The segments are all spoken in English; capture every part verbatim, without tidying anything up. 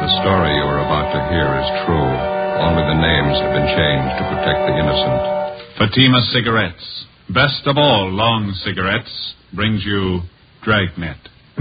The story you are about to hear is true. Only the names have been changed to protect the innocent. Fatima Cigarettes, best of all long cigarettes, brings you Dragnet.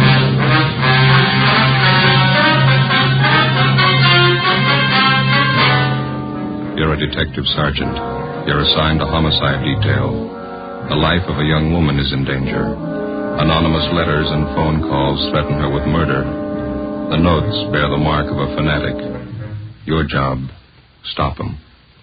You're a detective sergeant. You're assigned a homicide detail. The life of a young woman is in danger. Anonymous letters and phone calls threaten her with murder. The notes bear the mark of a fanatic. Your job, stop them.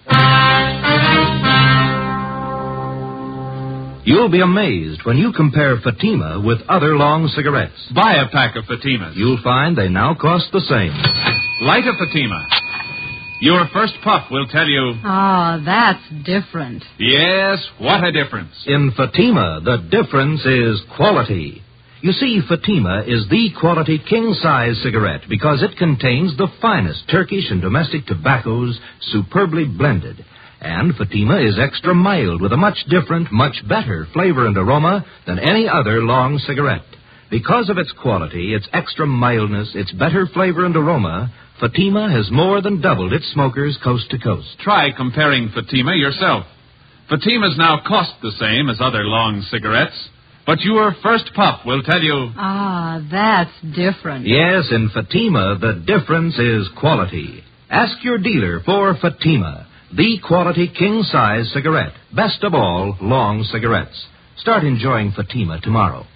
You'll be amazed when you compare Fatima with other long cigarettes. Buy a pack of Fatimas. You'll find they now cost the same. Light a Fatima. Your first puff will tell you... Oh, that's different. Yes, what a difference. In Fatima, the difference is quality. You see, Fatima is the quality king-size cigarette because it contains the finest Turkish and domestic tobaccos superbly blended. And Fatima is extra mild with a much different, much better flavor and aroma than any other long cigarette. Because of its quality, its extra mildness, its better flavor and aroma, Fatima has more than doubled its smokers coast to coast. Try comparing Fatima yourself. Fatimas now cost the same as other long cigarettes, but your first puff will tell you... Ah, that's different. Yes, in Fatima, the difference is quality. Ask your dealer for Fatima, the quality king-size cigarette. Best of all, long cigarettes. Start enjoying Fatima tomorrow.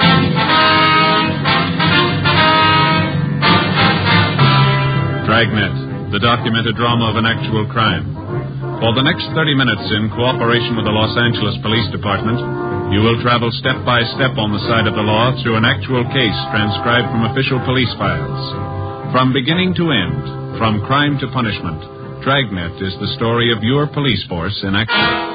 Dragnet, the documented drama of an actual crime. For the next thirty minutes, in cooperation with the Los Angeles Police Department, you will travel step by step on the side of the law through an actual case transcribed from official police files. From beginning to end, from crime to punishment, Dragnet is the story of your police force in action.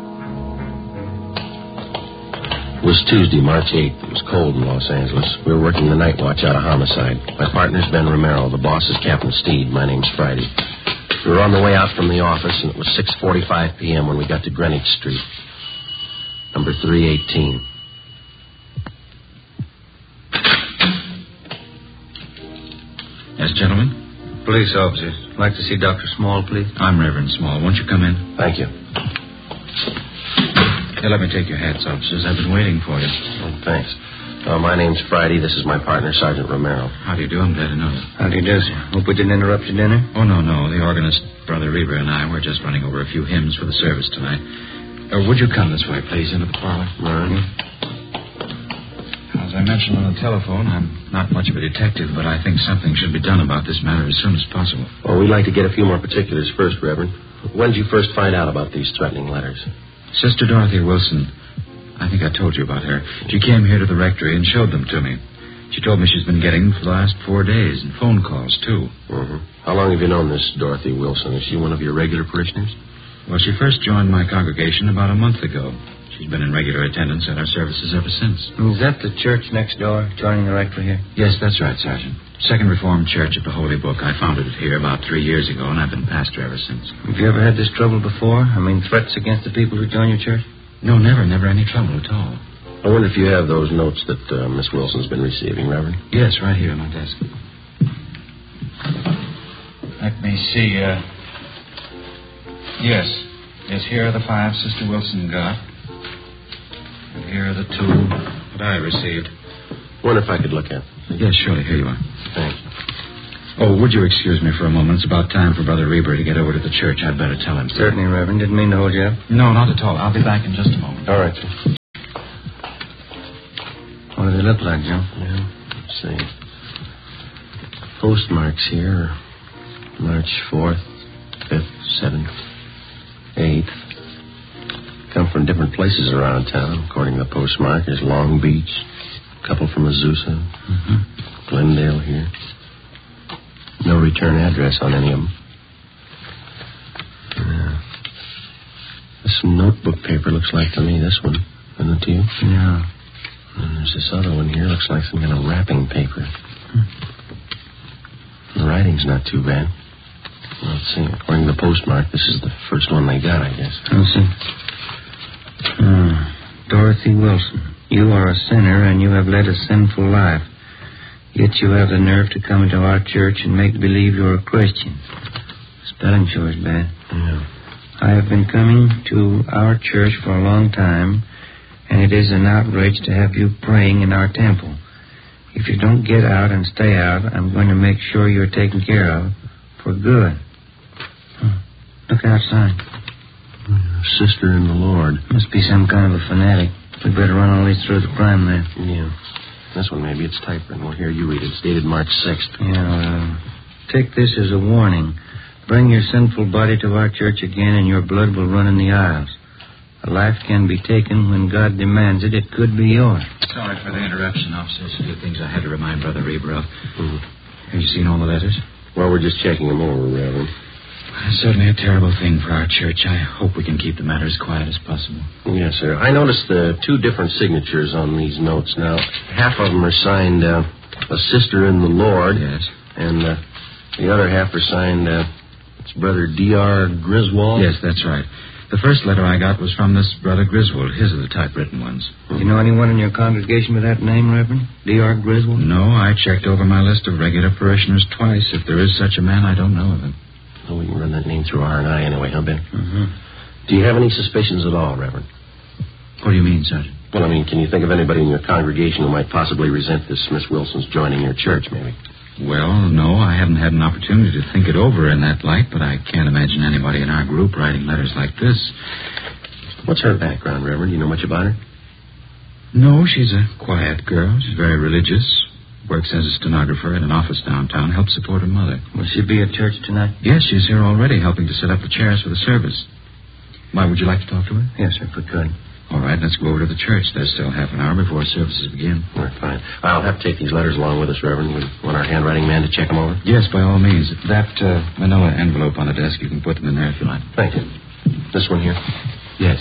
It was Tuesday, March eighth. It was cold in Los Angeles. We were working the night watch out of homicide. My partner's Ben Romero. The boss is Captain Steed. My name's Friday. We were on the way out from the office, and it was six forty-five p.m. when we got to Greenwich Street. Number three eighteen. Yes, gentlemen? Police officers. Like to see Doctor Small, please. I'm Reverend Small. Won't you come in? Thank you. Here, let me take your hats, officers. I've been waiting for you. Oh, thanks. Uh, my name's Friday. This is my partner, Sergeant Romero. How do you do? I'm glad to know you. How do you do, sir? Hope we didn't interrupt your dinner? Oh, no, no. The organist, Brother Reber, and I were just running over a few hymns for the service tonight. Uh, would you come this way, please, into the parlor? All right. As I mentioned on the telephone, I'm not much of a detective, but I think something should be done about this matter as soon as possible. Well, we'd like to get a few more particulars first, Reverend. When did you first find out about these threatening letters? Sister Dorothy Wilson. I think I told you about her. She came here to the rectory and showed them to me. She told me she's been getting them for the last four days, and phone calls, too. Mm-hmm. How long have you known this Dorothy Wilson? Is she one of your regular parishioners? Well, she first joined my congregation about a month ago. She's been in regular attendance at our services ever since. Is that the church next door, joining the rectory here? Yes, that's right, Sergeant. Second Reformed Church of the Holy Book. I founded it here about three years ago, and I've been pastor ever since. Have you ever had this trouble before? I mean, threats against the people who join your church? No, never, never any trouble at all. I wonder if you have those notes that uh, Miss Wilson's been receiving, Reverend? Yes, right here on my desk. Let me see, uh... Yes. Yes, here are the five Sister Wilson got. And here are the two that I received. Wonder if I could look at them. Yes, surely. Here you are. Thanks. Oh, would you excuse me for a moment? It's about time for Brother Reber to get over to the church. I'd better tell him. Certainly, Reverend. Didn't mean to hold you up. No, not at all. I'll be back in just a moment. All right, sir. What do they look like, Joe? Yeah, let's see. Postmarks here are March fourth, fifth, seventh, eighth. Come from different places around town. According to the postmark, there's Long Beach, a couple from Azusa, Mm-hmm. Glendale here. No return address on any of them. Uh, this notebook paper looks like to me this one. Isn't it to you? Yeah. And there's this other one here. Looks like some kind of wrapping paper. Hmm. The writing's not too bad. Well, let's see. According to the postmark, this is the first one they got, I guess. Let's see. Uh, Dorothy Wilson. You are a sinner and you have led a sinful life. Yet you have the nerve to come into our church and make believe you're a Christian. Spelling sure is bad. Yeah. I have been coming to our church for a long time, and it is an outrage to have you praying in our temple. If you don't get out and stay out, I'm going to make sure you're taken care of for good. Huh. Look outside. Sister in the Lord. Must be some kind of a fanatic. We better run all these through the crime lab. Yeah. This one, maybe. It's typewritten. Well, here, you read it. It's dated March sixth. Yeah, uh, take this as a warning. Bring your sinful body to our church again, and your blood will run in the aisles. A life can be taken when God demands it. It could be yours. Sorry for the interruption, officers. A few things I had to remind Brother Reber of. Mm-hmm. Have you seen all the letters? Well, we're just checking them over, Reverend. It's certainly a terrible thing for our church. I hope we can keep the matter as quiet as possible. Yes, sir. I noticed the two different signatures on these notes. Now, half of them are signed uh, a sister in the Lord. Yes. And uh, the other half are signed uh, it's Brother D R Griswold. Yes, that's right. The first letter I got was from this Brother Griswold. His are the typewritten ones. Do you know anyone in your congregation with that name, Reverend? D R Griswold? No, I checked over my list of regular parishioners twice. If there is such a man, I don't know of him. Well, we can run that name through R and I anyway, huh, Ben? Mm-hmm. Do you have any suspicions at all, Reverend? What do you mean, Sergeant? Well, I mean, can you think of anybody in your congregation who might possibly resent this Miss Wilson's joining your church, maybe? Well, no, I haven't had an opportunity to think it over in that light, but I can't imagine anybody in our group writing letters like this. What's her background, Reverend? Do you know much about her? No, she's a quiet girl. She's very religious. Works as a stenographer at an office downtown. Helps support her mother. Will she be at church tonight? Yes, she's here already, helping to set up the chairs for the service. Why, would you like to talk to her? Yes, sir, if we could. All right, let's go over to the church. There's still half an hour before services begin. All right, fine. I'll have to take these letters along with us, Reverend. We want our handwriting man to check them over? Yes, by all means. That uh, manila envelope on the desk, you can put them in there if you like. Thank you. This one here? Yes.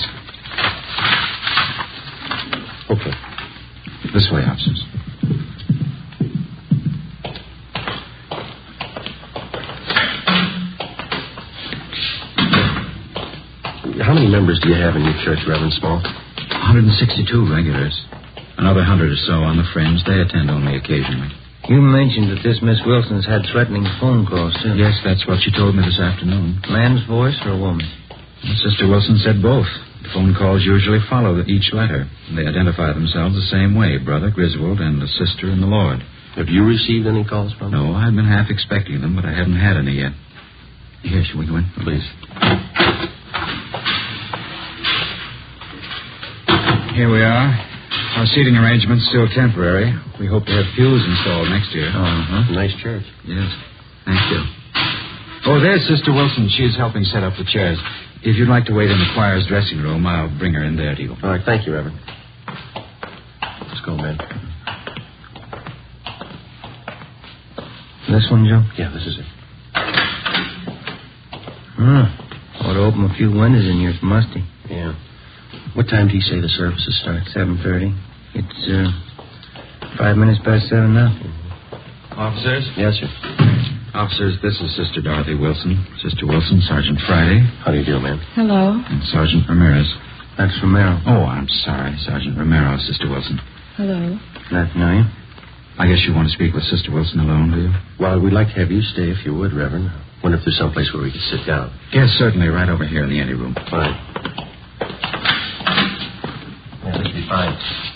Okay. This way, officers. How many members do you have in your church, Reverend Small? one hundred sixty-two regulars. Another hundred or so on the fringe. They attend only occasionally. You mentioned that this Miss Wilson's had threatening phone calls, too. Yes, that's what she told me this afternoon. Man's voice or a woman? Sister Wilson said both. The phone calls usually follow each letter. They identify themselves the same way, Brother Griswold and the Sister in the Lord. Have you received any calls from them? No, I've been half expecting them, but I haven't had any yet. Here, shall we go in? Please. Here we are. Our seating arrangement's still temporary. We hope to have pews installed next year. Uh-huh. Nice church. Yes. Thank you. Oh, there's Sister Wilson. She's helping set up the chairs. If you'd like to wait in the choir's dressing room, I'll bring her in there to you. All right, thank you, Reverend. Let's go, man. This one, Joe? Yeah, this is it. Hmm. Ought to open a few windows in here. It's musty. Yeah. What time do you say the services start? seven thirty. It's, uh, five minutes past seven now. Officers? Yes, sir. Officers, this is Sister Dorothy Wilson. Sister Wilson, Sergeant Friday. How do you do, man? Hello. And Sergeant Ramirez. That's Romero. Oh, I'm sorry, Sergeant Romero, Sister Wilson. Hello. Glad to know you. I guess you want to speak with Sister Wilson alone, do you? Well, we'd like to have you stay if you would, Reverend. Wonder if there's someplace where we could sit down. Yes, certainly, right over here in the anteroom. Fine. Yeah, that'd be fine.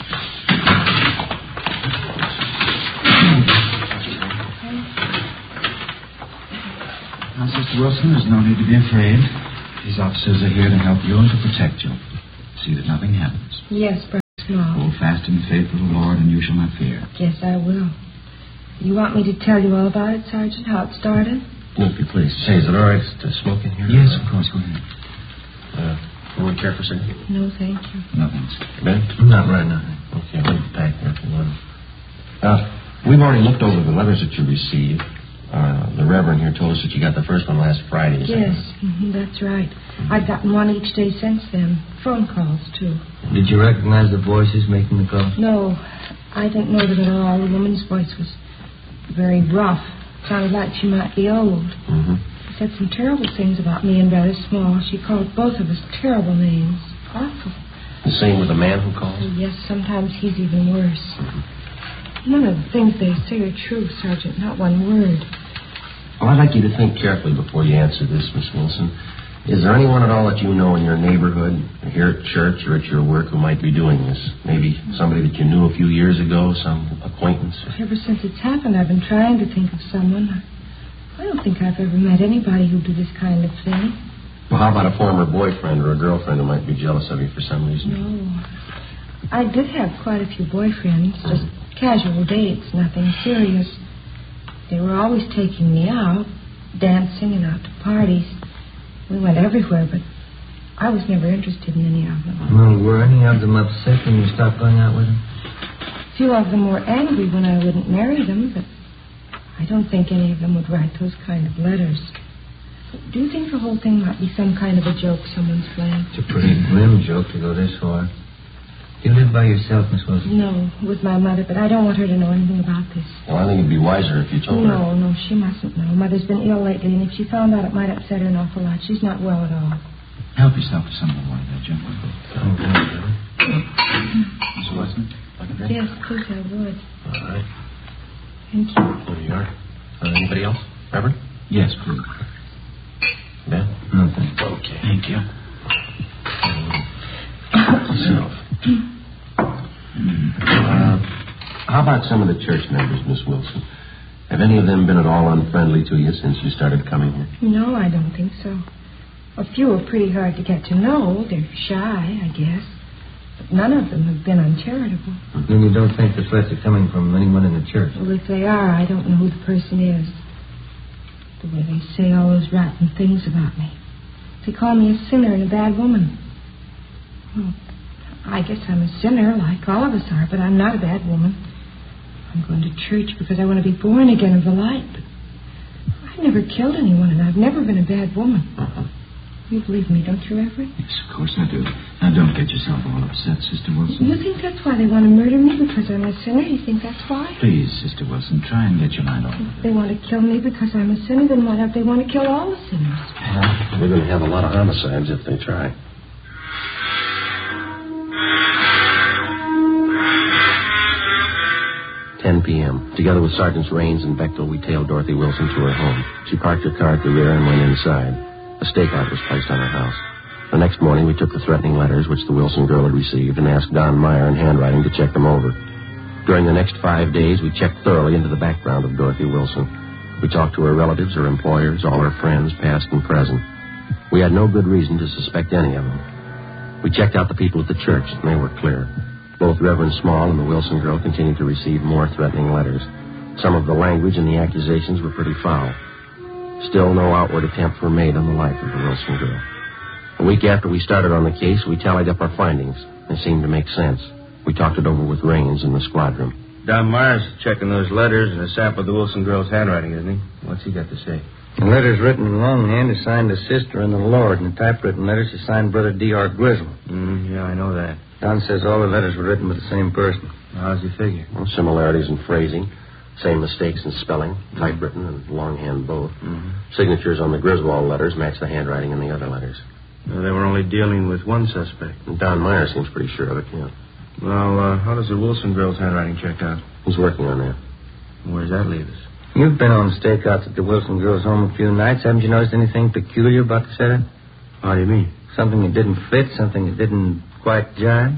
Now, Sister Wilson, there's no need to be afraid. These officers are here to help you and to protect you. See that nothing happens. Yes, Brother Small. Hold fast and faithful to the Lord, and you shall not fear. Yes, I will. You want me to tell you all about it, Sergeant, how it started? No, if you please. Say, is it all right to smoke in here? Yes, of course. Go ahead. Uh, you want to care for a second? No, thank you. No, thanks. Ben? Not right now. Okay, I'll be back there if you want. Uh, we've already looked over the letters that you received. Uh, the Reverend here told us that you got the first one last Friday. Is Yes, mm-hmm, that's right. I've gotten one each day since then. Phone calls, too. Did you recognize the voices making the call? No, I didn't know them at all. The woman's voice was very rough. Sounded like she might be old. Mm-hmm. She said some terrible things about me and Brother Small. She called both of us terrible names. Awful. The same with the man who called? Oh, yes, sometimes he's even worse. Mm-hmm. None of the things they say are true, Sergeant. Not one word. Well, I'd like you to think carefully before you answer this, Miss Wilson. Is there anyone at all that you know in your neighborhood, here at church or at your work, who might be doing this? Maybe somebody that you knew a few years ago, some acquaintance? Ever since it's happened, I've been trying to think of someone. I don't think I've ever met anybody who'd do this kind of thing. Well, how about a former boyfriend or a girlfriend who might be jealous of you for some reason? No. I did have quite a few boyfriends, just casual dates, nothing serious. They were always taking me out, dancing and out to parties. We went everywhere, but I was never interested in any of them. Well, were any of them upset when you stopped going out with them? A few of them were angry when I wouldn't marry them, but I don't think any of them would write those kind of letters. Do you think the whole thing might be some kind of a joke someone's playing? It's a pretty grim joke to go this far. You live by yourself, Miss Wilson? No, with my mother, but I don't want her to know anything about this. Well, I think it'd be wiser if you told her. No, no, she mustn't know. Mother's been ill lately, and if she found out, it might upset her an awful lot. She's not well at all. Help yourself to some of the water there, gentlemen. Miss Wilson, like a drink? Yes, please, I would. All right. Thank you. There you are. Uh, anybody else? Reverend? Yes, please. Ben? No, thanks. Okay. Thank you. Yourself. Uh, how about some of the church members, Miss Wilson? Have any of them been at all unfriendly to you since you started coming here? No, I don't think so. A few are pretty hard to get to know. They're shy, I guess. But none of them have been uncharitable. Then you don't think the threats are coming from anyone in the church? Well, if they are, I don't know who the person is. The way they say all those rotten things about me. They call me a sinner and a bad woman. Well, I guess I'm a sinner, like all of us are, but I'm not a bad woman. I'm going to church because I want to be born again of the light. But I've never killed anyone, and I've never been a bad woman. Uh-huh. You believe me, don't you, Everett? Yes, of course I do. Now, don't get yourself all upset, Sister Wilson. You think that's why they want to murder me, because I'm a sinner? You think that's why? Please, Sister Wilson, try and get your mind off of If they want to kill me because I'm a sinner, then why don't they want to kill all the sinners? We're going to have a lot of homicides if they try. ten p.m. Together with Sergeants Raines and Bechtel, we tailed Dorothy Wilson to her home. She parked her car at the rear and went inside. A stakeout was placed on her house. The next morning, we took the threatening letters which the Wilson girl had received and asked Don Meyer in handwriting to check them over. During the next five days, we checked thoroughly into the background of Dorothy Wilson. We talked to her relatives, her employers, all her friends, past and present. We had no good reason to suspect any of them. We checked out the people at the church, and they were clear. Both Reverend Small and the Wilson girl continued to receive more threatening letters. Some of the language and the accusations were pretty foul. Still, no outward attempts were made on the life of the Wilson girl. A week after we started on the case, we tallied up our findings. They seemed to make sense. We talked it over with Raines in the squad room. Don Myers checking those letters and a sample of the Wilson girl's handwriting, isn't he? What's he got to say? The letter's written in longhand is signed the sister and the Lord, and the typewritten letters is signed Brother D R. Grizzle. Mm, yeah, I know that. Don says all the letters were written by the same person. How's he figure? Well, similarities in phrasing, same mistakes in spelling, typewritten and longhand both. Mm-hmm. Signatures on the Griswold letters match the handwriting in the other letters. Well, they were only dealing with one suspect. And Don Meyer seems pretty sure of it, yeah. Well, uh, how does the Wilson girl's handwriting check out? He's working on that. Where does that leave us? You've been on stakeouts at the Wilson girl's home a few nights. Haven't you noticed anything peculiar about the setup? How do you mean? Something that didn't fit, something that didn't quite jive?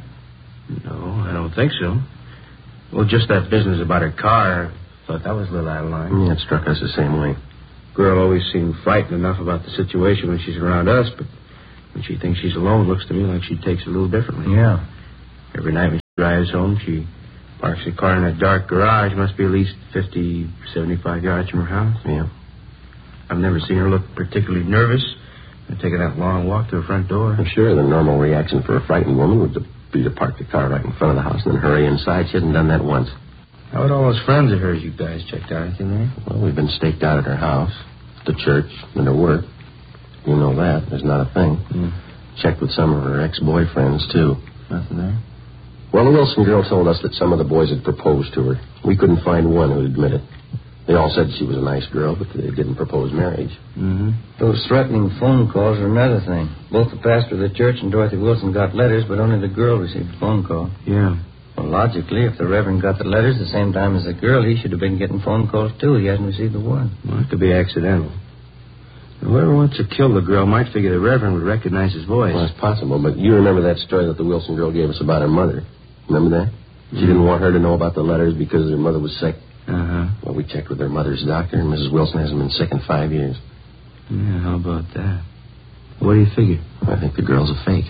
No, I don't think so. Well, just that business about her car, I thought that was a little out of line. Yeah, it struck us the same way. Girl always seemed frightened enough about the situation when she's around us, but when she thinks she's alone, it looks to me like she takes it a little differently. Yeah. Every night when she drives home, she parks the car in that dark garage. Must be at least fifty, seventy-five yards from her house. Yeah. I've never seen her look particularly nervous and taking that long walk to her front door. I'm sure the normal reaction for a frightened woman would be to park the car right in front of the house and then hurry inside. She hadn't done that once. How about all those friends of hers you guys checked out? Anything there? Well, we've been staked out at her house, the church, and her work. You know that. There's not a thing. Mm. Checked with some of her ex-boyfriends, too. Nothing there? Well, the Wilson girl told us that some of the boys had proposed to her. We couldn't find one who'd admit it. They all said she was a nice girl, but they didn't propose marriage. Mm-hmm. Those threatening phone calls are another thing. Both the pastor of the church and Dorothy Wilson got letters, but only the girl received a phone call. Yeah. Well, logically, if the Reverend got the letters the same time as the girl, he should have been getting phone calls, too. He hasn't received the one. Well, it could be accidental. Whoever wants to kill the girl might figure the Reverend would recognize his voice. Well, it's possible, but you remember that story that the Wilson girl gave us about her mother. Remember that? She mm-hmm. didn't want her to know about the letters because her mother was sick. Uh-huh. Well, we checked with her mother's doctor, and Missus Wilson hasn't been sick in five years. Yeah, how about that? What do you figure? I think the girl's a fake.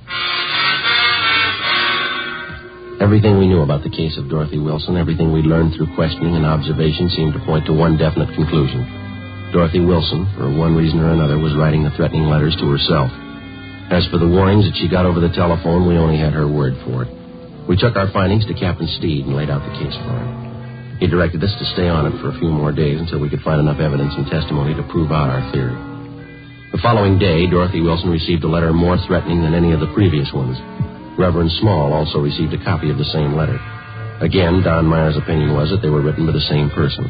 Everything we knew about the case of Dorothy Wilson, everything we learned through questioning and observation seemed to point to one definite conclusion. Dorothy Wilson, for one reason or another, was writing the threatening letters to herself. As for the warnings that she got over the telephone, we only had her word for it. We took our findings to Captain Steed and laid out the case for him. He directed us to stay on it for a few more days until we could find enough evidence and testimony to prove out our theory. The following day, Dorothy Wilson received a letter more threatening than any of the previous ones. Reverend Small also received a copy of the same letter. Again, Don Meyer's opinion was that they were written by the same person.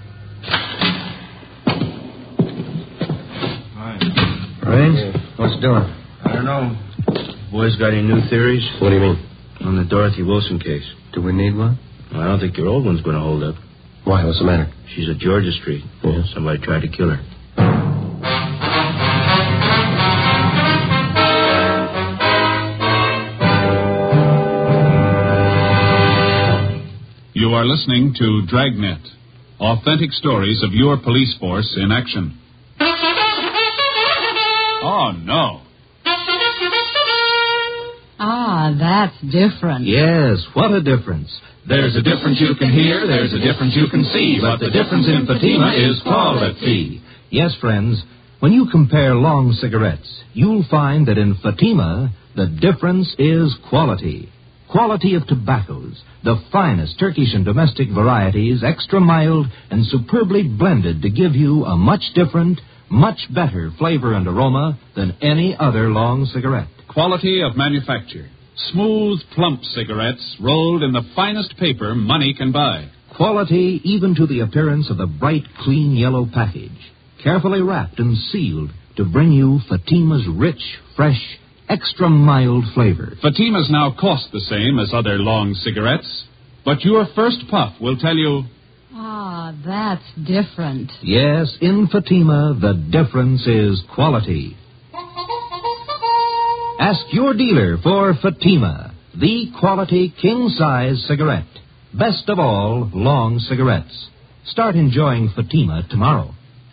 Rains? What's doing? I don't know. Boys got any new theories? What do you mean? On the Dorothy Wilson case. Do we need one? Well, I don't think your old one's going to hold up. Why? What's the matter? She's at Georgia Street. Yeah. Somebody tried to kill her. You are listening to Dragnet, authentic stories of your police force in action. Oh, no. Ah, that's different. Yes, what a difference. There's a difference you can hear, there's a difference you can see, but the difference in Fatima is quality. Yes, friends, when you compare long cigarettes, you'll find that in Fatima, the difference is quality. Quality of tobaccos, the finest Turkish and domestic varieties, extra mild and superbly blended to give you a much different, much better flavor and aroma than any other long cigarette. Quality of manufacture. Smooth, plump cigarettes rolled in the finest paper money can buy. Quality even to the appearance of the bright, clean yellow package. Carefully wrapped and sealed to bring you Fatima's rich, fresh, extra mild flavor. Fatimas now cost the same as other long cigarettes, but your first puff will tell you... Ah, that's different. Yes, in Fatima, the difference is quality. Ask your dealer for Fatima, the quality king-size cigarette. Best of all, long cigarettes. Start enjoying Fatima tomorrow.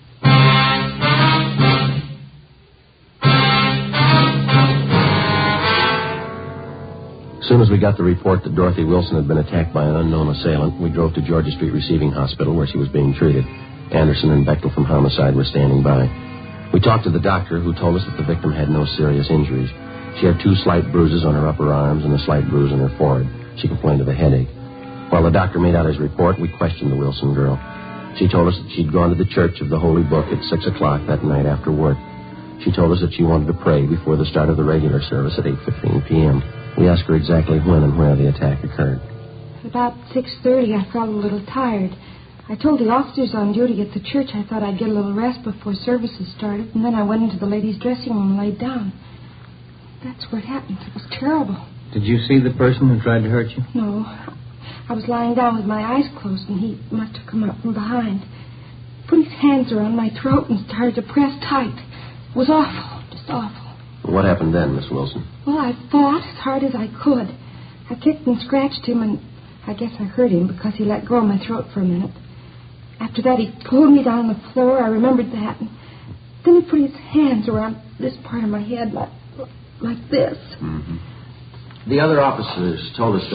As soon as we got the report that Dorothy Wilson had been attacked by an unknown assailant, we drove to Georgia Street Receiving Hospital where she was being treated. Anderson and Bechtel from Homicide were standing by. We talked to the doctor, who told us that the victim had no serious injuries. She had two slight bruises on her upper arms and a slight bruise on her forehead. She complained of a headache. While the doctor made out his report, we questioned the Wilson girl. She told us that she'd gone to the Church of the Holy Book at six o'clock that night after work. She told us that she wanted to pray before the start of the regular service at eight fifteen p.m. We asked her exactly when and where the attack occurred. About six thirty, I felt a little tired. I told the officers on duty at the church I thought I'd get a little rest before services started, and then I went into the ladies' dressing room and laid down. That's what happened. It was terrible. Did you see the person who tried to hurt you? No. I was lying down with my eyes closed, and he must have come up from behind. Put his hands around my throat and started to press tight. It was awful, just awful. What happened then, Miss Wilson? Well, I fought as hard as I could. I kicked and scratched him, and I guess I hurt him because he let go of my throat for a minute. After that, he pulled me down on the floor. I remembered that. And then he put his hands around this part of my head like, like this. Mm-hmm. The other officers told us that